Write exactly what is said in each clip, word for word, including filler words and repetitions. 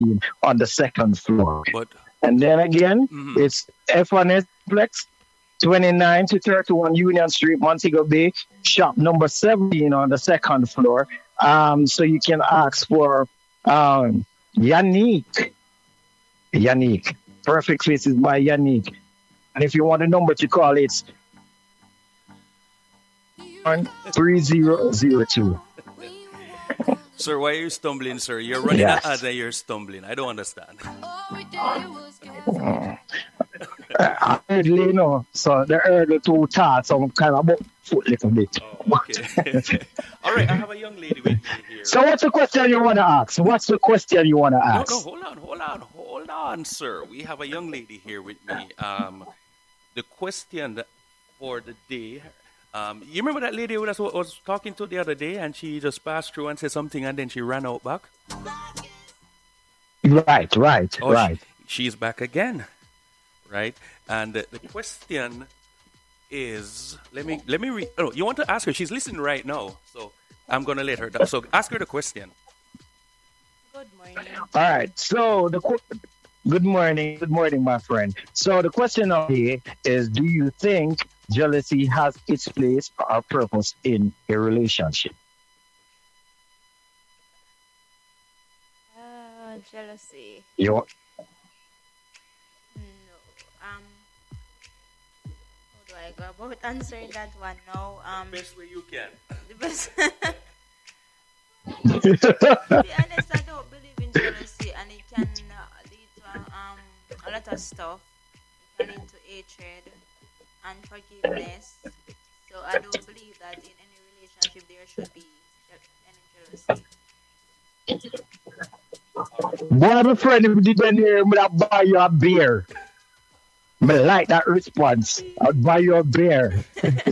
on the second floor. But And then again, mhm. it's F one S Plex, twenty-nine to thirty-one Union Street, Montego Bay, shop number seventeen on the second floor. Um, so you can ask for um, Yannick. Yannick. Perfect Faces by Yannick. And if you want a number to call, it's one three zero zero two. Sir, why are you stumbling, sir? You're running an ad Yes. and you're stumbling. I don't understand. Uh, I heard, you know, so the early two thoughts, so I'm kind of about foot little bit. Oh, okay. All right, I have a young lady with me here. So what's the question you want to ask? What's the question you want to No, no, ask? hold on, hold on, hold on, sir. We have a young lady here with me. Um, the question that- for the day. Um, you remember that lady who was, was talking to the other day, and she just passed through and said something, and then she ran out back. Right, right, Oh, she, right. she's back again, right? And the, the question is, let me let me read. Oh, you want to ask her? She's listening right now, so I'm gonna let her. do- So ask her the question. Good morning. All right. So the qu- good morning, good morning, my friend. So the question of the day is: do you think jealousy has its place or purpose in a relationship? Uh, jealousy. You No. Um, how do I go about answering that one now? Um, Best way you can. the best. To be honest, I don't believe in jealousy, and it can uh, lead to uh, um a lot of stuff. It can lead to hatred and forgiveness. So I don't believe that in any relationship there should be je- any jealousy. Boy, my friend, if you didn't hear me, I'd buy you a beer. I like that response. I'd buy you a beer.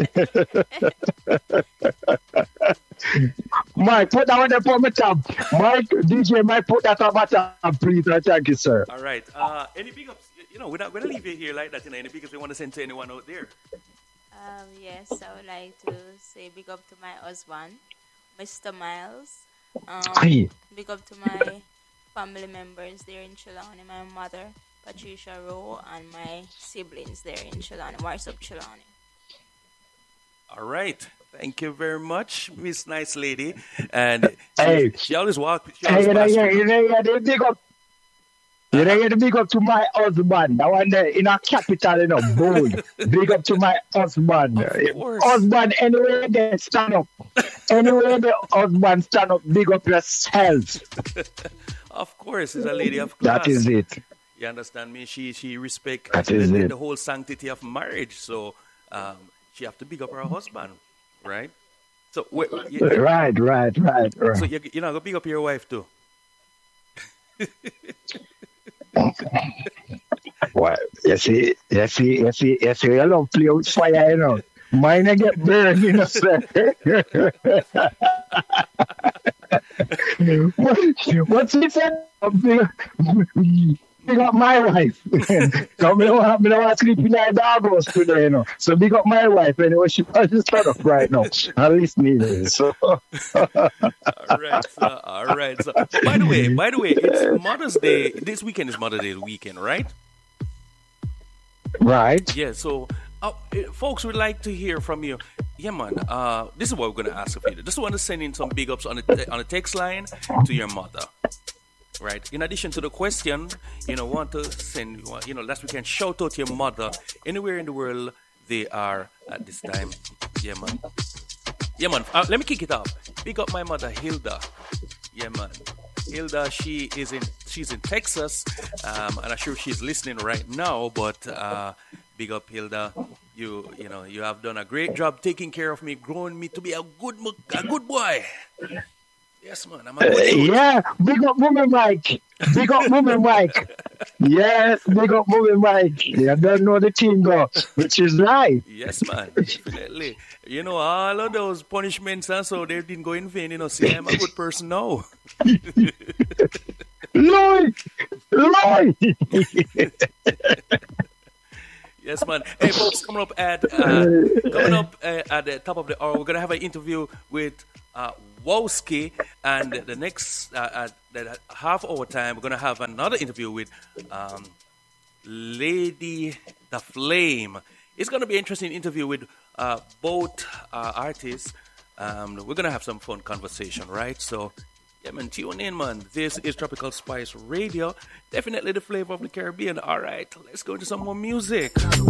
Mike, put that one there for my tab. Mike, D J, Mike, put that on my tab, please. And thank you, sir. All right. Uh, any big ups? You know, we're not gonna leave you here like that. You know, any big ups you want to send to anyone out there? Um, yes, I would like to say big up to my husband, mister Miles. Um, Aye. big up to my family members there in Trelawney, my mother, Patricia Rowe, and my siblings there in Trelawney, Warsop Trelawney. All right. Thank you very much, Miss Nice Lady. And she, Hey, she always walk. She hey, always you know, pass you, through. you know, you know, big up. You know, Uh-huh. you know, big up to my husband. That one there in a capital, you know, bold. Big up to my husband. Of course. Husband, anyway, they stand up. Anyway, the husband stand up, big up yourself. Of course, is a lady of That class. is it. You understand me? She she respect That the, is the, it. the whole sanctity of marriage. So um, she have to big up her husband, right? So wait, you, you, Right, right, right, so right. you you know go big up your wife too. Well, you see, you see, you see, you see, you love play with fire, you know. Mine I get burned, you know, sir. what, what's he said? Big up my wife. Because me don't want, me don't want to sleep in my dog house today, you know. So big up my wife anyway. She just stand up right now. At least me. So All right, so, all right. So, but by the way, by the way, it's Mother's Day. This weekend is Mother's Day weekend, right? right. Yeah. So, uh, eh, folks would like to hear from you. Yeah, man. Uh, this is what we're gonna ask of you. Just want to send in some big ups on the te- on the text line to your mother. Right. In addition to the question, you know, want to send, you know, last weekend shout out to your mother anywhere in the world they are at this time. Yeah, man. Yeah, man. Uh, let me kick it off. Big up my mother, Hilda. Yeah, man. Hilda, she is in, she's in Texas, um, and I'm sure she's listening right now. But uh, big up, Hilda. You, you know, you have done a great job taking care of me, growing me to be a good, mo- a good boy. Yes, man. I'm a Uh, good youth. yeah, big up woman Mike. Big up woman Mike. Yes, big up woman Mike. You don't know the team go, which is life. Yes, man, definitely. You know, all of those punishments and so they didn't go in vain. You know, see, I'm a good person now. Lloyd! Lloyd! Yes, man. Hey, folks, coming up at uh, coming up uh, at the top of the hour, we're gonna have an interview with uh, Wowski. And the next uh, uh, the half hour time, we're going to have another interview with um, Lady the Flame. It's going to be an interesting interview with uh, both uh, artists. Um, we're going to have some fun conversation, right? So, yeah, man, tune in, man. This is Tropical Spice Radio. Definitely the flavor of the Caribbean. All right, let's go to some more music.